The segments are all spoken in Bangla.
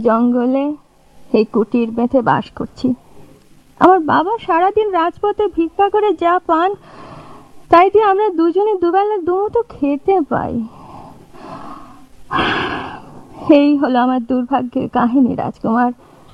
জঙ্গলে এই কুটির বেঁধে বাস করছি। আমার বাবা সারাদিন রাজপথে ভিক্ষা করে যা পান তাই দিয়ে আমরা দুজনে দুবেলা দুমুঠো খেতে পাই। এই হলো আমার দুর্ভাগ্যের কাহিনী রাজকুমার।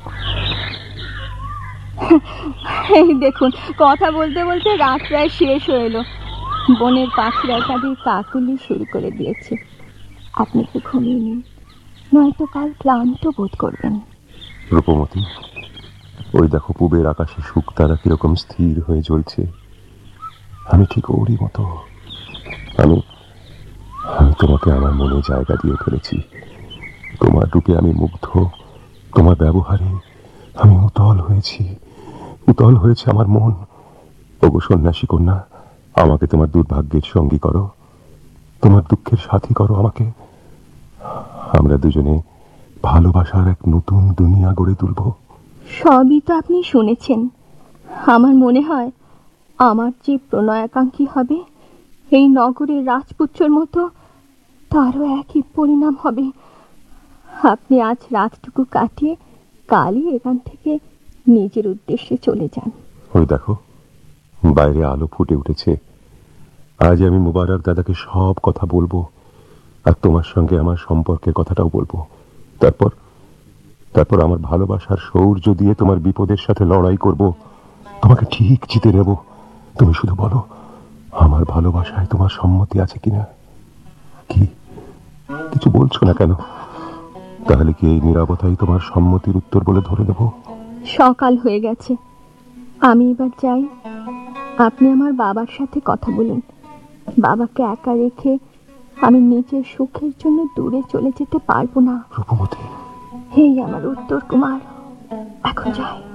এই দেখুন, কথা বলতে বলতে রাত প্রায় শেষ হয়ে এলো। বনের পাখিরা তাদের কাকলি শুরু করে দিয়েছে। আপনি একটু ঘুমিয়ে নিন, নয়তো কাল ক্লান্ত বোধ করবেন। রূপমতি, ওই দেখো পূবের আকাশে শুকতারা কিরকম স্থির হয়ে জ্বলছে। আমি ঠিক ওরই মতো। আমি আমি তোমাকে আমার মনে জায়গা দিয়ে ফেলেছি। তোমার রূপে আমি মুগ্ধ, তোমার ব্যবহারে আমি উতল হয়েছে আমার মন। ওগো সন্ন্যাসী কন্যা, আমাকে তোমার দুর্ভাগ্যের সঙ্গী করো, তোমার দুঃখের সাথী করো আমাকে। আমরা দুজনে ভালোবাসার এক নতুন দুনিয়া গড়ে তুলব। সবই তো আপনি শুনেছেন। আমার মনে হয় আমার যে প্রণয়াকাঙ্ক্ষী হবে এই নগরের রাজপুত্রর মতো, তারও একই পরিণাম হবে। আপনি আজ রাতটুকু কাটিয়ে কালই এখান থেকে নিজের উদ্দেশ্যে চলে যান। ওই দেখো, বাইরে আলো ফুটে উঠেছে। আজ আমি মুবারক দাদাকে সব কথা বলবো, আর তোমার সঙ্গে আমার সম্পর্কের কথাটাও বলবো। তারপর আমার ভালোবাসার শৌর্য দিয়ে তোমার বিপদের সাথে লড়াই করব। তোমাকে ঠিক জিতে নেব। তুমি শুধু বলো, আমার ভালোবাসায় তোমার সম্মতি আছে কিনা? কি কিছু বলছো না কেন? তাহলে কি এই নীরবতাই তোমার সম্মতির উত্তর বলে ধরে নেব? সকাল হয়ে গেছে, আমি এবার যাই। আপনি আমার বাবার সাথে কথা বলুন। বাবাকে একা রেখে আমি নিজের সুখের জন্য দূরে চলে যেতে পারবো না। রূপমতি, হেই আমার উত্তর কুমার, এখন যাই।